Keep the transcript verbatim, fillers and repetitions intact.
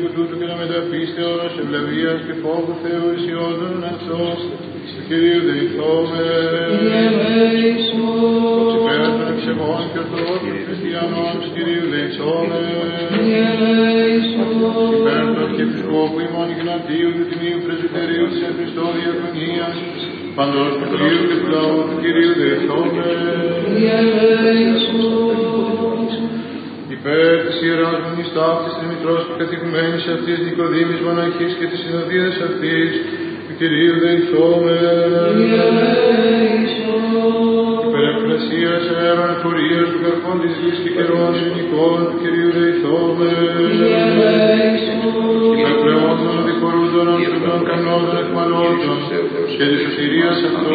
Τούτου και να μεταπίστεως, ευλαβίας και φόβου Θεού ισιόντων αξός, του Κυρίου δεηθώμε. Ψηφέρας των ευσεβών και ορθοδόξων χριστιανών, του Κυρίου δεηθώμε. Ψηφέρας του Αρχιεπισκόπου ημών Ιγνατίου, του Τιμίου Πρεσβυτερίου της εν Χριστώ Διακονίας, παντός του Κυρίου και του λαού του Κυρίου δεηθώμε. Υπέρ της Ιεράς Μονής Ταύτης της Μητρός και καθηγουμένης αυτής Νικοδήμης Μοναχής και της συνοδείας αυτής του Κυρίου δεηθώμε. Υπέρ εκκλησίας αέρων εφορίας του καρπών της γης και καιρών ειρηνικών του Κυρίου δεηθώμε. Υπέρ πλεόντων, διχορούντων, των κανόντων, εκμαλώντων και της σωτηρίας αυτών